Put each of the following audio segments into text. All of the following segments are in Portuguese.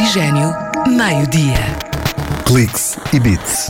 Trigénio, meio-dia. Cliques e Bits.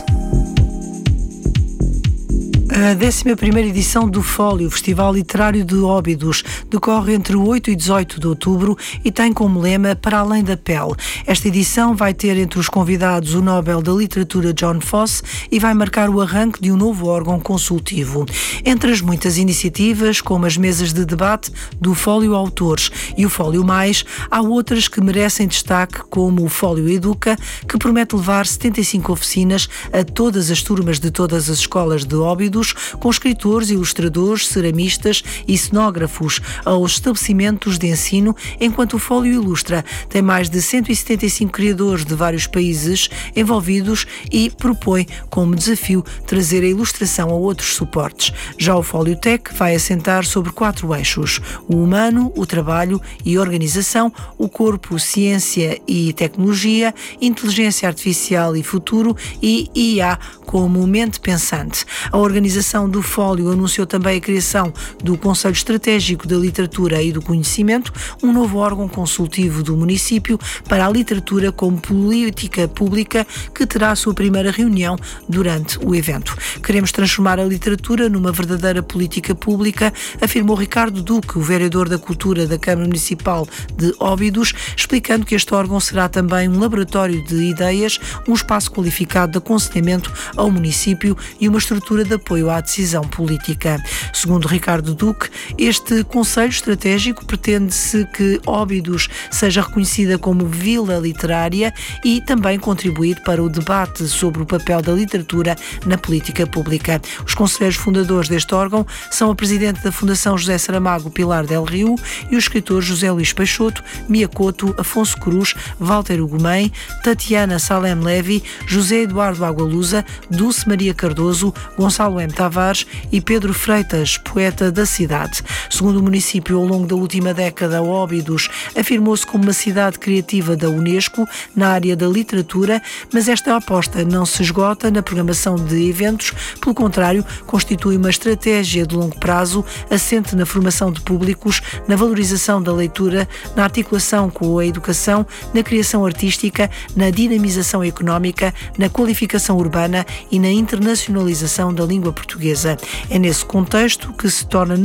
A 11ª edição do Fólio, Festival Literário de Óbidos, decorre entre o 8 e 18 de outubro e tem como lema Para Além da Pele. Esta edição vai ter entre os convidados o Nobel da Literatura John Fosse e vai marcar o arranque de um novo órgão consultivo. Entre as muitas iniciativas, como as mesas de debate do Fólio Autores e o Fólio Mais, há outras que merecem destaque, como o Fólio Educa, que promete levar 75 oficinas a todas as turmas de todas as escolas de Óbidos, com escritores, ilustradores, ceramistas e cenógrafos aos estabelecimentos de ensino, enquanto o Fólio Ilustra tem mais de 175 criadores de vários países envolvidos e propõe como desafio trazer a ilustração a outros suportes. Já o Fólio Tech vai assentar sobre 4 eixos: o humano, o trabalho e organização, o corpo, ciência e tecnologia, inteligência artificial e futuro e IA como mente pensante. A organização do Fólio anunciou também a criação do Conselho Estratégico da Literatura e do Conhecimento, um novo órgão consultivo do município para a literatura como política pública, que terá a sua primeira reunião durante o evento. Queremos transformar a literatura numa verdadeira política pública, afirmou Ricardo Duque, o vereador da Cultura da Câmara Municipal de Óbidos, explicando que este órgão será também um laboratório de ideias, um espaço qualificado de aconselhamento ao município e uma estrutura de apoio à decisão política. Segundo Ricardo Duque, este Conselho Estratégico pretende-se que Óbidos seja reconhecida como vila literária e também contribuir para o debate sobre o papel da literatura na política pública. Os conselheiros fundadores deste órgão são a presidente da Fundação José Saramago, Pilar Del Rio, e os escritores José Luís Peixoto, Mia Couto, Afonso Cruz, Walter Ugumem, Tatiana Salem Levy, José Eduardo Agualusa, Dulce Maria Cardoso, Gonçalo M. Tavares e Pedro Freitas, poeta da cidade. Segundo o município, ao longo da última década, Óbidos afirmou-se como uma cidade criativa da Unesco na área da literatura, mas esta aposta não se esgota na programação de eventos, pelo contrário, constitui uma estratégia de longo prazo assente na formação de públicos, na valorização da leitura, na articulação com a educação, na criação artística, na dinamização económica, na qualificação urbana e na internacionalização da língua portuguesa. É nesse contexto que se torna